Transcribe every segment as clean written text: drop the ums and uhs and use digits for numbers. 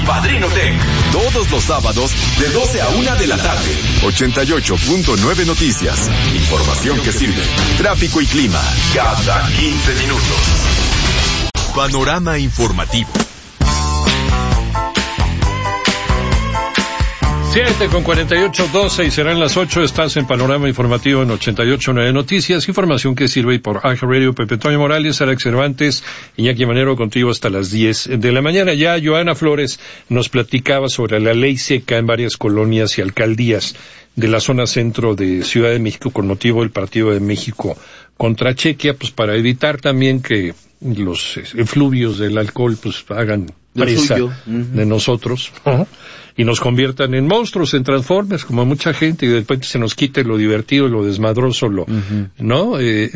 Padrino Tech. Todos los sábados de 12 a 1 de la tarde. 88.9 Noticias. Información que sirve. Tráfico y clima. Cada 15 minutos. Panorama informativo. 7:48, 12 y serán las 8. Estás en Panorama Informativo en 88.9 Noticias. Información que sirve y por Ángel Radio, Pepe Toño Morales, Alex Cervantes, Iñaki Manero contigo hasta las 10 de la mañana. Ya Joana Flores nos platicaba sobre la ley seca en varias colonias y alcaldías de la zona centro de Ciudad de México con motivo del Partido de México contra Chequia, pues para evitar también que los efluvios del alcohol pues hagan presa de nosotros y nos conviertan en monstruos, en Transformers, como mucha gente, y de repente se nos quite lo divertido, lo desmadroso, ¿no?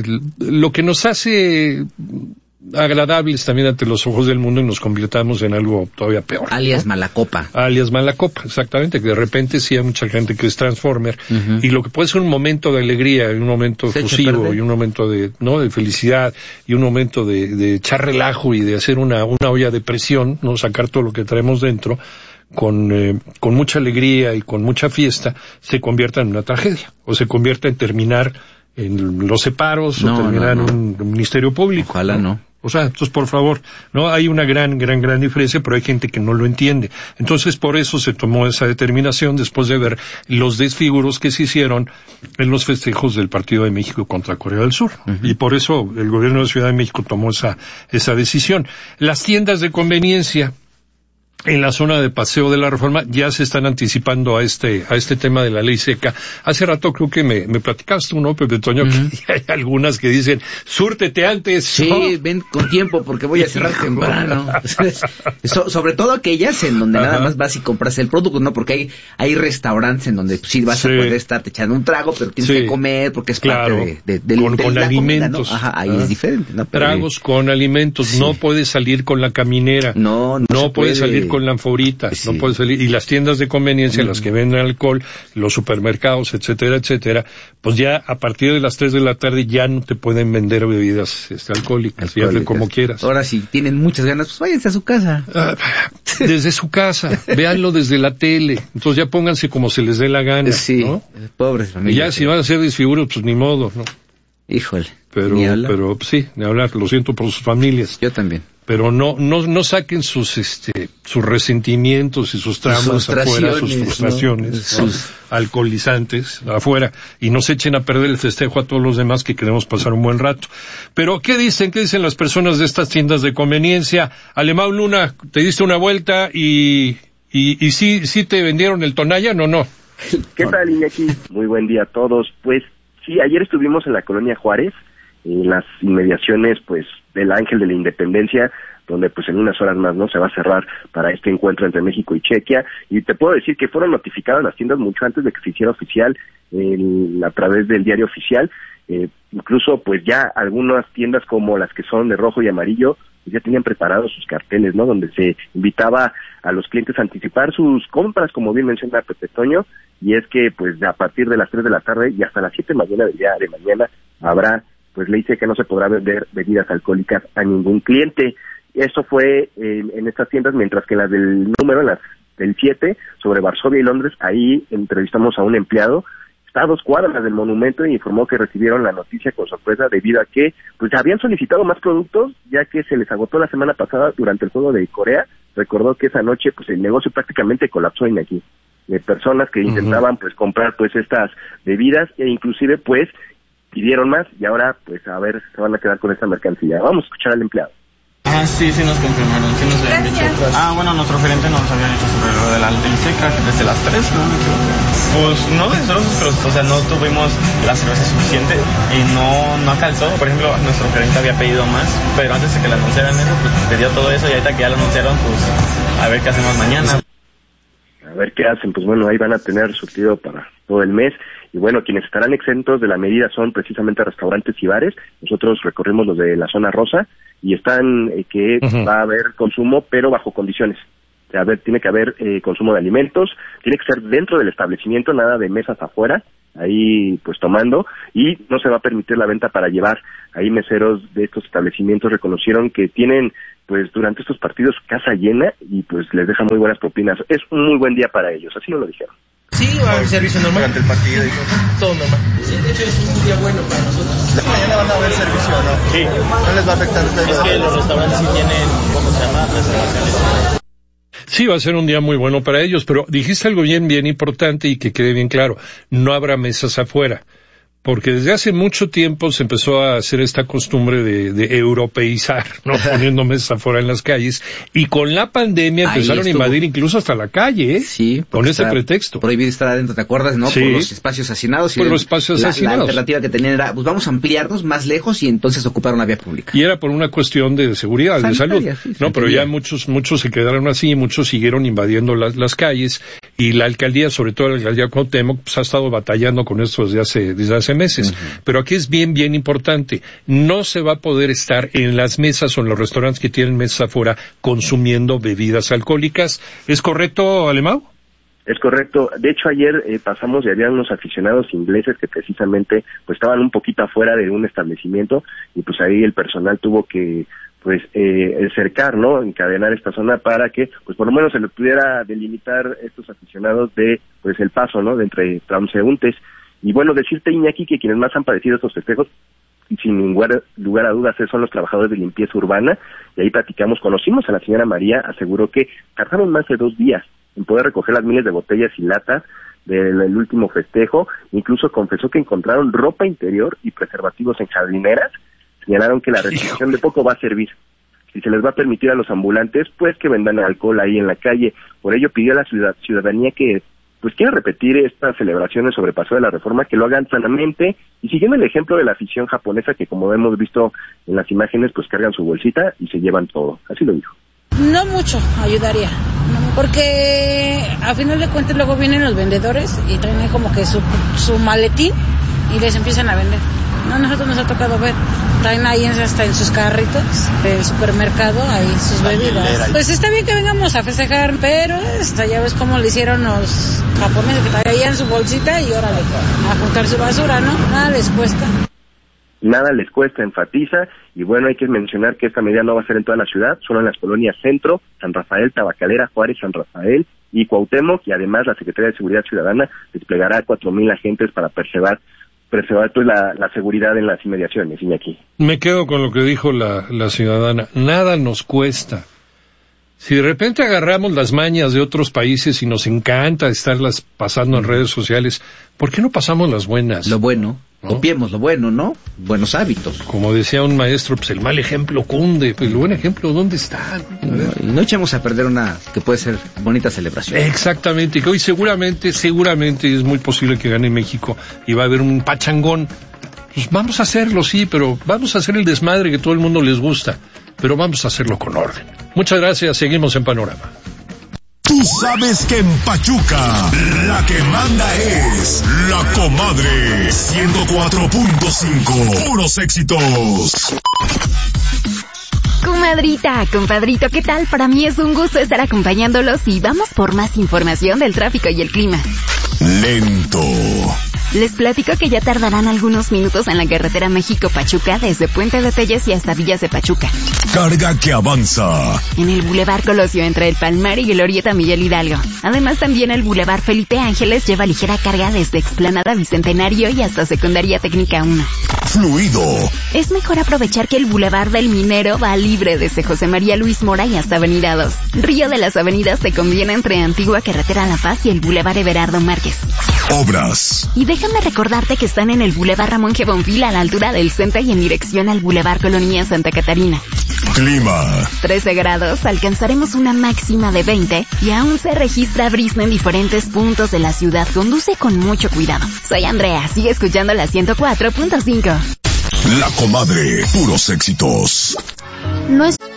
Lo que nos hace agradables también ante los ojos del mundo y nos convirtamos en algo todavía peor. Alias Malacopa. Alias Malacopa, exactamente, que de repente sí hay mucha gente que es Transformer, y lo que puede ser un momento de alegría, y un momento efusivo, y un momento de felicidad, y un momento de echar relajo y de hacer una olla de presión, no sacar todo lo que traemos dentro, con mucha alegría y con mucha fiesta, se convierta en una tragedia, o se convierta en terminar en los separos, o terminar en un ministerio público. Ojalá no. O sea, entonces por favor, no hay una gran diferencia, pero hay gente que no lo entiende. Entonces por eso se tomó esa determinación después de ver los desfiguros que se hicieron en los festejos del Partido de México contra Corea del Sur. Y por eso el gobierno de Ciudad de México tomó esa decisión. Las tiendas de conveniencia en la zona de Paseo de la Reforma ya se están anticipando a este tema de la ley seca. Hace rato creo que me platicaste, ¿no, Pepe Toño? Que hay algunas que dicen, súrtete antes. Sí, ¿no? Ven con tiempo porque voy a cerrar temprano. Sobre todo aquellas en donde nada más vas y compras el producto, ¿no? Porque hay restaurantes en donde sí vas a poder estar echando un trago, pero tienes que comer porque es parte con la alimentos. Comida, ¿no? Ajá, ahí es diferente, ¿no? Pero tragos con alimentos, no puedes salir con la caminera. No puedes salir con la anforita, no puede salir, y las tiendas de conveniencia, las que venden alcohol, los supermercados, etcétera, pues ya a partir de las 3 de la tarde ya no te pueden vender bebidas alcohólicas, y hazle como quieras. Ahora si tienen muchas ganas, pues váyanse a su casa. Desde su casa, véanlo desde la tele, entonces ya pónganse como se les dé la gana, ¿no? Pobres familias. Y ya si van a hacer desfiguros, pues ni modo, ¿no? Híjole. Pero sí, ni hablar, lo siento por sus familias. Yo también. Pero no saquen sus resentimientos y sus traumas afuera, sus frustraciones, sus alcoholizantes afuera, y no se echen a perder el festejo a todos los demás que queremos pasar un buen rato. Pero, ¿qué dicen las personas de estas tiendas de conveniencia? Alemão Luna, te diste una vuelta y sí te vendieron el Tonaya, no. ¿Qué tal, Iñaki? Muy buen día a todos. Pues sí, ayer estuvimos en la colonia Juárez, en las inmediaciones pues del Ángel de la Independencia, donde pues en unas horas más no se va a cerrar para este encuentro entre México y Chequia, y te puedo decir que fueron notificadas las tiendas mucho antes de que se hiciera oficial a través del diario oficial. Incluso pues ya algunas tiendas como las que son de rojo y amarillo ya tenían preparados sus carteles, ¿no? Donde se invitaba a los clientes a anticipar sus compras, como bien menciona Pepe Toño, y es que pues a partir de las 3 de la tarde y hasta las 7 del día de mañana habrá pues ley seca, que no se podrá vender bebidas alcohólicas a ningún cliente. Eso fue en estas tiendas, mientras que las del número, las del 7, sobre Varsovia y Londres, ahí entrevistamos a un empleado, está a 2 cuadras del monumento, y informó que recibieron la noticia con sorpresa debido a que pues habían solicitado más productos, ya que se les agotó la semana pasada durante el juego de Corea. Recordó que esa noche pues el negocio prácticamente colapsó en aquí, de personas que intentaban pues comprar pues estas bebidas, e inclusive pues pidieron más, y ahora pues a ver, se van a quedar con esta mercancía. Vamos a escuchar al empleado. Sí nos confirmaron, sí nos habían dicho. Bueno, nuestro gerente nos había dicho sobre lo de la ley seca, que desde las 3, ¿no? Pues no, nosotros, o sea, no tuvimos la cerveza suficiente y no calzó. Por ejemplo, nuestro gerente había pedido más, pero antes de que le anunciaran eso, pues pidió todo eso, y ahorita que ya lo anunciaron, pues a ver qué hacemos mañana. A ver qué hacen, pues bueno, ahí van a tener surtido para todo el mes. Y bueno, quienes estarán exentos de la medida son precisamente restaurantes y bares. Nosotros recorrimos los de la zona rosa y están que va a haber consumo, pero bajo condiciones. Tiene que haber consumo de alimentos, tiene que ser dentro del establecimiento, nada de mesas afuera, ahí pues tomando, y no se va a permitir la venta para llevar. Ahí meseros de estos establecimientos reconocieron que tienen pues durante estos partidos casa llena y pues les deja muy buenas propinas. Es un muy buen día para ellos, así nos lo dijeron. Sí, va a haber servicio normal. Durante el partido y todo normal. Sí, de hecho es un día bueno para nosotros. Mañana van a haber servicio, ¿no? Sí. ¿No les va a afectar a ustedes? Es que los restaurantes sí tienen, ¿cómo se llama? Reservaciones. Sí, va a ser un día muy bueno para ellos, pero dijiste algo bien importante y que quede bien claro. No habrá mesas afuera. Porque desde hace mucho tiempo se empezó a hacer esta costumbre de europeizar, ¿no? Poniendo mesas afuera en las calles. Y con la pandemia empezaron a invadir incluso hasta la calle, ¿eh? Sí. Con ese pretexto. Prohibido estar adentro, ¿te acuerdas, no? Sí. Por los espacios hacinados. Por los espacios hacinados. La alternativa que tenían era, pues vamos a ampliarnos más lejos y entonces ocupar una vía pública. Y era por una cuestión de seguridad, sanitaria, de salud. Sí, no, pero ya muchos se quedaron así, muchos siguieron invadiendo las calles. Y la alcaldía, sobre todo la alcaldía Cuauhtémoc, pues ha estado batallando con esto desde hace meses. Uh-huh. Pero aquí es bien importante. No se va a poder estar en las mesas o en los restaurantes que tienen mesas afuera consumiendo bebidas alcohólicas. ¿Es correcto, Alemão? Es correcto. De hecho, ayer pasamos y había unos aficionados ingleses que precisamente pues estaban un poquito afuera de un establecimiento y pues ahí el personal tuvo que cercar, ¿no? Encadenar esta zona para que, pues por lo menos se les pudiera delimitar estos aficionados de, pues el paso, ¿no? De entre transeúntes. Y bueno, decirte, Iñaki, que quienes más han padecido estos festejos, sin lugar a dudas, son los trabajadores de limpieza urbana, y ahí conocimos a la señora María, aseguró que tardaron más de 2 días en poder recoger las miles de botellas y latas del último festejo, incluso confesó que encontraron ropa interior y preservativos en jardineras, señalaron que la restricción de poco va a servir, si se les va a permitir a los ambulantes, pues que vendan alcohol ahí en la calle, por ello pidió a la ciudadanía que pues quiere repetir estas celebraciones sobre Paseo de la Reforma, que lo hagan sanamente y siguiendo el ejemplo de la afición japonesa que, como hemos visto en las imágenes, pues cargan su bolsita y se llevan todo. Así lo dijo. No mucho ayudaría, porque a final de cuentas luego vienen los vendedores y traen como que su maletín y les empiezan a vender. No, a nosotros nos ha tocado ver, traen ahí hasta en sus carritos del supermercado, ahí sus bebidas. Pues está bien que vengamos a festejar, pero ya ves cómo le hicieron los japoneses, que traían su bolsita y órale, a juntar su basura, ¿no? Nada les cuesta. Nada les cuesta, enfatiza, y bueno, hay que mencionar que esta medida no va a ser en toda la ciudad, solo en las colonias Centro, San Rafael, Tabacalera, Juárez, San Rafael y Cuauhtémoc, y además la Secretaría de Seguridad Ciudadana desplegará 4,000 agentes para preservar pues la seguridad en las inmediaciones, Iñaki. Me quedo con lo que dijo la ciudadana, nada nos cuesta. Si de repente agarramos las mañas de otros países y nos encanta estarlas pasando en redes sociales, ¿por qué no pasamos las buenas? Lo bueno, ¿no? Copiemos lo bueno, ¿no? Buenos hábitos. Como decía un maestro, pues el mal ejemplo cunde, pues el buen ejemplo, ¿dónde está? No echemos a perder una que puede ser bonita celebración. Exactamente, y que hoy seguramente es muy posible que gane México y va a haber un pachangón. Pues vamos a hacerlo, sí, pero vamos a hacer el desmadre que todo el mundo les gusta, pero vamos a hacerlo con orden. Muchas gracias, seguimos en Panorama. Tú sabes que en Pachuca la que manda es La Comadre 104.5. Puros éxitos. Comadrita, compadrito, ¿qué tal? Para mí es un gusto estar acompañándolos y vamos por más información del tráfico y el clima. Lento. Les platico que ya tardarán algunos minutos en la carretera México-Pachuca desde Puente de Telles y hasta Villas de Pachuca. Carga que avanza. En el Boulevard Colosio entre el Palmar y Glorieta Miguel Hidalgo. Además también el Boulevard Felipe Ángeles lleva ligera carga desde Explanada Bicentenario y hasta Secundaria Técnica 1. Fluido. Es mejor aprovechar que el Boulevard del Minero va libre desde José María Luis Mora y hasta Avenida 2. Río de las Avenidas se conviene entre Antigua Carretera La Paz y el Boulevard Everardo Márquez. Obras. Y déjame recordarte que están en el Boulevard Ramón G. Bonfil a la altura del Centro y en dirección al Boulevard Colonia Santa Catarina. Clima. 13 grados, alcanzaremos una máxima de 20 y aún se registra brisna en diferentes puntos de la ciudad. Conduce con mucho cuidado. Soy Andrea, sigue escuchando la 104.5. La Comadre, puros éxitos. No es